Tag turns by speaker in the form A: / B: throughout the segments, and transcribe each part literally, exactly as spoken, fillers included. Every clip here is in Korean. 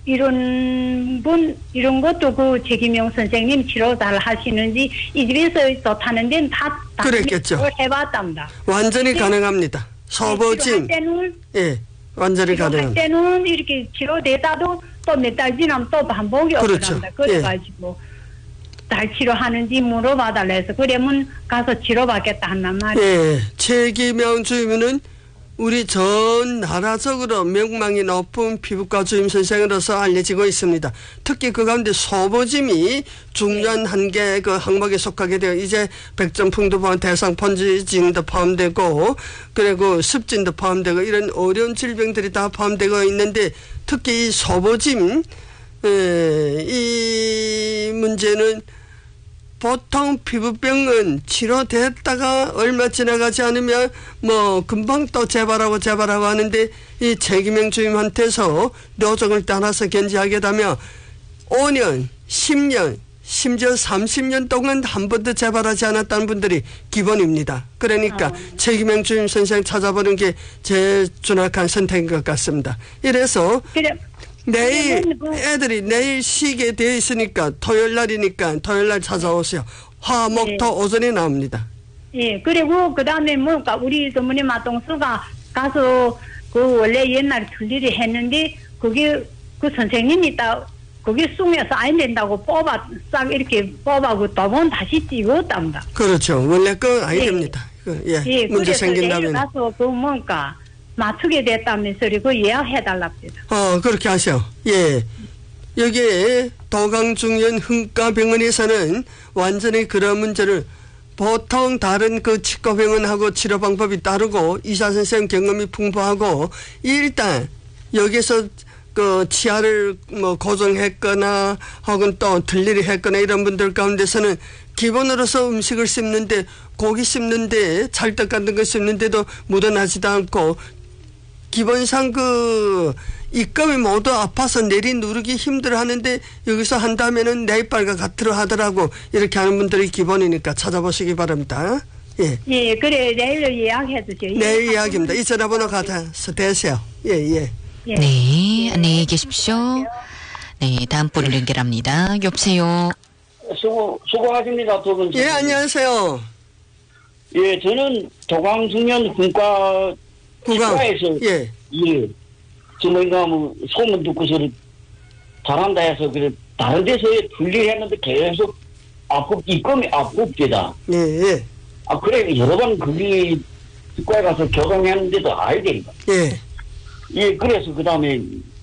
A: 이런 분, 이런 것도 그 최기명 선생님 치료 잘 하시는지 이 집에서 좋다는 데는 다, 다
B: 그랬겠죠.
A: 해봤답니다.
B: 완전히 가능합니다. 소보찜.
A: 때는,
B: 예, 완전히 가능합니다.
A: 때는 이렇게 치료되다도 또 몇 달 지나면 또 반복이
B: 그렇죠.
A: 오더랍니다. 그래가지고 예. 잘 치료하는지 물어봐달라 해서 그러면 가서 치료받겠다 한단 말이에요.
B: 예, 최기명 주임은 우리 전 나라적으로 명망이 높은 피부과 주임 선생으로서 알려지고 있습니다. 특히 그 가운데 소보찜이 중요한 네. 한계 그 항목에 속하게 되어 이제 백전풍도 포함 대상 번지진도 포함되고 그리고 습진도 포함되고 이런 어려운 질병들이 다 포함되고 있는데 특히 이 소보찜 에, 이 문제는 보통 피부병은 치료됐다가 얼마 지나가지 않으면 뭐 금방 또 재발하고 재발하고 하는데 이 최기명 주임한테서 료정을 따라서 견지하겠다면 오 년, 십 년, 심지어 삼십 년 동안 한 번도 재발하지 않았다는 분들이 기본입니다. 그러니까 아. 최기명 주임 선생 찾아보는 게 제일 준확한 선택인 것 같습니다. 이래서 그래. 내일 애들이 내일 쉬게 되어 있으니까 토요일 날이니까 토요일 날 찾아오세요. 화, 목, 토 오전에 나옵니다.
A: 예, 그리고 그 다음에 뭐가 우리 전문의 마동수가 가서 그 원래 옛날에 틀리를 했는데 그게 그 선생님이 딱 그게 숨에서 안 된다고 뽑아 싹 이렇게 뽑아고 두 번 다시 찍었답니다.
B: 그렇죠. 원래 그 아니 됩니다. 예, 예, 문제 생긴다면.
A: 가서 그 뭔가 맞추게 됐다면서 그리고 예약해달랍니다.
B: 어, 그렇게 하세요. 예. 여기에 도강중년 흥가병원에서는 완전히 그런 문제를 보통 다른 그 치과병원하고 치료 방법이 다르고 의사 선생님 경험이 풍부하고 일단 여기서 그 치아를 뭐 고정했거나 혹은 또 들리를 했거나 이런 분들 가운데서는 기본으로서 음식을 씹는데 고기 씹는데 찰떡 같은 거 씹는데도 묻어나지도 않고 기본상 그 입금이 모두 아파서 내리 누르기 힘들어 하는데 여기서 한다면은 내 이빨과 같으로 하더라고 이렇게 하는 분들이 기본이니까 찾아보시기 바랍니다. 예.
A: 예, 그래 내일 예약해 주세요.
B: 내일 예약입니다. 이 전화번호 가서 대세요. 예, 예.
C: 예. 네, 안녕히 계십시오. 네, 다음 분을 연결합니다. 여보세요.
D: 수고, 수고하십니다, 두 분.
B: 예, 안녕하세요.
D: 예, 저는 도광중년 분과 치과에서
B: 예,
D: 예, 저희가 뭐 소문 듣고서 잘한다 해서 그래 다른 데서 분리했는데 계속 앞급 입금이 앞급제다.
B: 예, 예.
D: 아 그래 여러 번 거기 치과에 가서 교정했는데도 아야 되니까.
B: 예.
D: 예, 그래서 그 다음에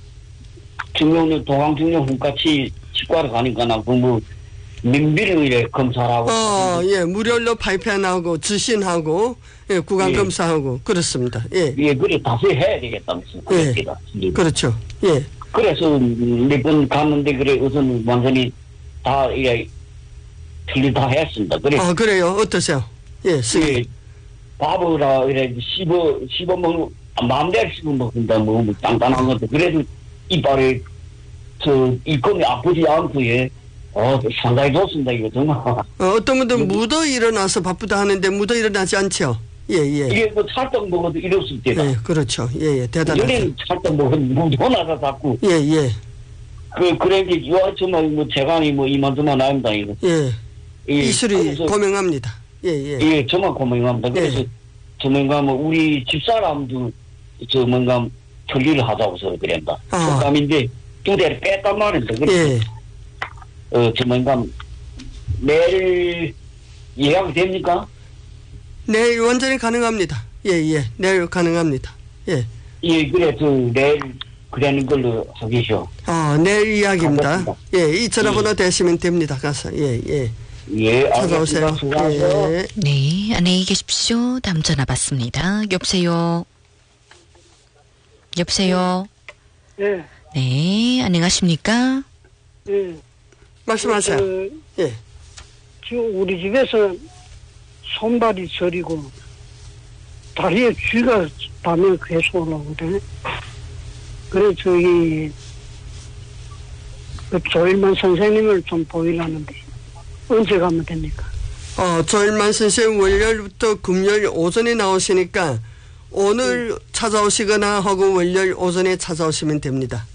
D: 중년 동강중년 훈까지 치과를 가니까 나 그 뭐 민비를 이래 검사하고.
B: 어, 예, 무료로 파이프하고 주신하고 예, 구강 예. 검사하고 그렇습니다. 예,
D: 예, 그래 다시 해야 되겠다면서.
B: 예, 그렇죠. 예.
D: 그래서 몇 번 갔는데 그래 우선 완전히 다 이래 틀리 다 했습니다. 그래.
B: 아 그래요? 어떠세요? 예,
D: 예, 밥으라 이래 씹어 씹어 먹는 마음대로 씹어 먹는다 뭐 간단한 것도 그래도 이빨에 저 입금이 아프지 않고 예. 어, 상당히 좋습니다, 이거, 정말.
B: 어, 어떤 분들은 묻어 일어나서 바쁘다 하는데 묻어 일어나지 않죠? 예, 예.
D: 이게 뭐 찰떡 먹어도 이럴 때가.
B: 예, 그렇죠. 예, 예. 대단하죠.
D: 여기는 찰떡 먹으면 묻어 나가 자꾸.
B: 예, 예.
D: 그, 그래, 이제, 요, 정말, 뭐, 재간이 뭐, 이만저만 나옵니다, 이거.
B: 예.
D: 예.
B: 이술이
D: 그래서,
B: 고명합니다. 예, 예.
D: 예, 정말 고명합니다. 그래서,
B: 예.
D: 저 뭔가 뭐, 우리 집사람도, 저 뭔가, 결리를 하자고서 그랬다.
B: 아.
D: 독감인데, 두 대를 뺐단 말입니다. 그래서,
B: 예.
D: 어, 저 뭔가, 내일 예약이 됩니까?
B: 내일 완전히 가능합니다. 예, 예. 내일 가능합니다. 예.
D: 예, 그래, 저, 내일, 그러는 걸로 하기죠.
B: 아, 내일 이야기입니다.
D: 알겠습니다.
B: 예, 이 전화번호 예. 대시면 됩니다. 가서, 예, 예.
D: 예,
B: 찾아오세요.
D: 예.
C: 네, 안녕히 계십시오. 다음 전화 받습니다. 여보세요. 여보세요.
E: 예.
C: 네, 안녕하십니까?
E: 예.
B: 말씀하세요.
E: 그,
B: 예.
E: 지금 우리 집에서 손발이 저리고 다리에 쥐가 밤에 계속 올라오거든. 그래 저기 그 조일만 선생님을 좀 보이려는데 언제 가면 됩니까?
B: 어, 조일만 선생님 월요일부터 금요일 오전에 나오시니까 오늘 음. 찾아오시거나 하고 월요일 오전에 찾아오시면 됩니다.